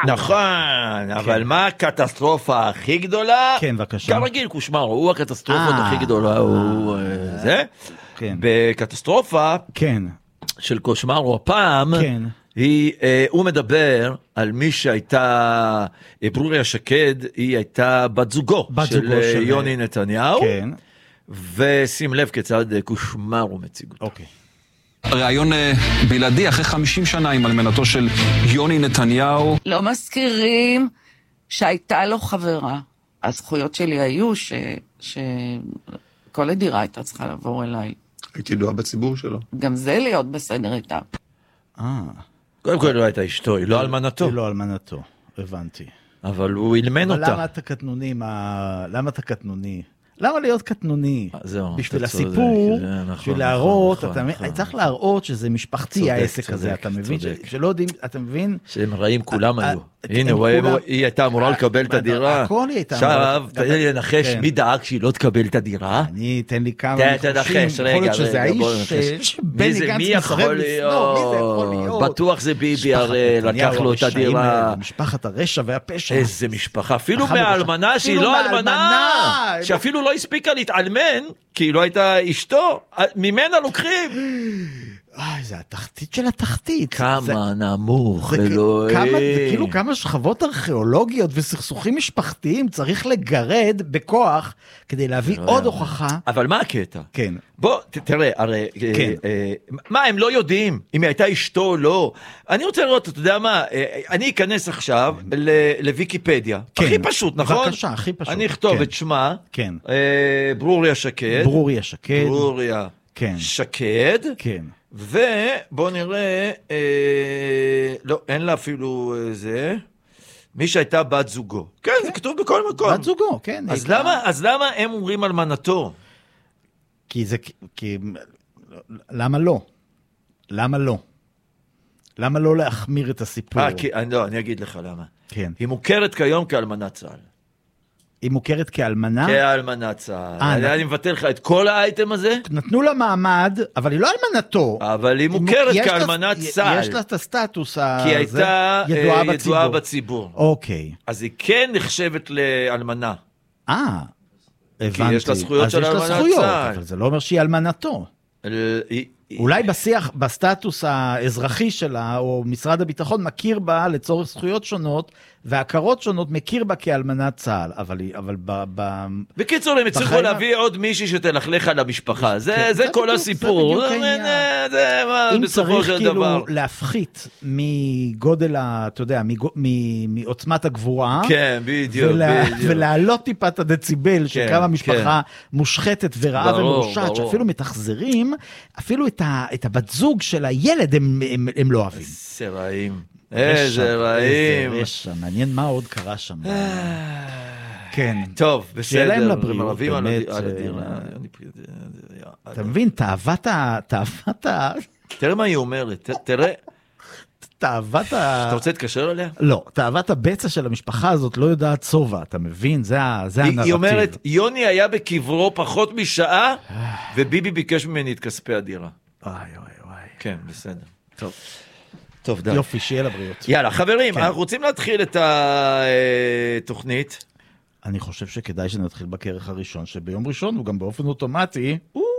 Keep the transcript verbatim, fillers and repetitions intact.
נכון, אבל מה הקטסטרופה הכי גדולה? כן, בבקשה. כרגיל, קושמרו, הוא הקטסטרופות הכי גדולה, הוא זה. כן. בקטסטרופה של קושמרו הפעם, היא, הוא מדבר על מי שהייתה, ברוריה שקד, היא הייתה בת זוגו של יוני נתניהו, ושים לב כיצד קושמרו מציג אותו. אוקיי. ראיון בלעדי אחרי חמישים שנה עם אלמנתו של יוני נתניהו. לא מזכירים שהייתה לו חברה. הזכויות שלי היו ש... שכל הדירה הייתה צריכה לעבור אליי. הייתי ידועה בציבור שלו. גם זה להיות בסדר איתה. אה. קודם כל לא הייתה אשתו, היא לא אלמנתו. היא לא אלמנתו, הבנתי. אבל הוא ילמן אותה. אבל למה אתה קטנוני? למה אתה קטנוני? למה להיות קטנוני? בשביל הסיפור, בשביל להראות, צריך להראות שזה משפטי העסק הזה, אתה מבין? שלא יודעים, אתה מבין? שהם רעים כולם היו. הנה, היא הייתה אמורה לקבל את הדירה. הכל היא הייתה אמורה. עכשיו, תן לי לנחש, מי דאג שהיא לא תקבל את הדירה? אני אתן לי כמה נחשים. יכול להיות שזה האיש בני גנץ מסרב לפנות. בטוח זה ביבי, הרי לקח לו את הדירה. משפחת הרשע והפשע. איזה משפחה, אפילו מהאלמנה שהיא לא אלמנה, שאפילו לא הספיקה להתעלמן, כי היא לא הייתה אשתו, ממנה לוקחים. אה, זה התחתית של התחתית. כמה נמוך, אלוהים. זה כאילו כמה שכבות ארכיאולוגיות וסכסוכים משפחתיים צריך לגרד בכוח כדי להביא עוד הוכחה. אבל מה הקטע? כן. בוא, תראה, הרי, מה, הם לא יודעים אם היא הייתה אשתו או לא. אני רוצה לראות, אתה יודע מה, אני אכנס עכשיו לוויקיפדיה. הכי פשוט, נכון? בבקשה, הכי פשוט. אני אכתוב את שמה. כן. ברוריה שקד. ברוריה שקד. ברוריה שקד. כן. ובוא נראה, אה, לא, אין לה אפילו זה, מי שהייתה בת זוגו. כן, כן. זה כתוב בכל מקום. בת זוגו, כן. אז למה, אז למה הם אומרים אלמנתו? כי זה, כי, למה לא? למה לא? למה לא להחמיר את הסיפור? אה, כי, לא, אני אגיד לך למה. כן. היא מוכרת כיום כאלמנת צה"ל. היא מוכרת כאלמנה? כאלמנת צה"ל. אני, אני מבטל לך את כל האייטם הזה. נתנו לה מעמד, אבל היא לא אלמנתו. אבל היא מוכרת כאלמנת צה"ל. יש לה את הסטטוס כי היא הייתה ידועה ידועה בציבור. בציבור. אוקיי. אז היא כן נחשבת לאלמנה. אה, הבנתי. כי יש לה זכויות של אלמנת צה"ל. אבל זה לא אומר שהיא אלמנתו. אולי בשיח, בסטטוס האזרחי שלה, או משרד הביטחון מכיר בה לצורך זכויות שונות, והכרות שונות מכיר בה כאלמנת צה"ל, אבל, אבל ב, ב, בקיצור, הם הצליחו להביא עוד מישהי שתלכלך על המשפחה, זה, זה כל הסיפור. אם צריך כאילו להפחית מגודל, אתה יודע, מעוצמת הגבורה, כן, בדיוק, בדיוק. ולהעלות טיפה את הדציבל, שכמה משפחה מושחתת ורעה ומרושעת, שאפילו מתחזרים, אפילו את הבת זוג של הילד הם לא אוהבים. זה רעים. איזה רעים. איזה רשע, מעניין מה עוד קרה שם. כן. טוב, בסדר. שיהיה להם לבריאות, באמת. אתה מבין, תאוות ה... תאוות ה... תראה מה היא אומרת, תראה. תאוות ה... אתה רוצה להתקשר עליה? לא, תאוות הבצע של המשפחה הזאת לא יודעת צובה, אתה מבין? זה הנרטיב. היא אומרת, יוני היה בקברו פחות משעה, וביבי ביקש ממני את כספי הדירה. וואי, וואי, וואי. כן, בסדר. טוב. טוב, די. יופי, שיהיה לבריאות. יאללה, חברים, אנחנו רוצים להתחיל את התוכנית. אני חושב שכדאי שנתחיל בכרך הראשון, שביום ראשון הוא גם באופן אוטומטי...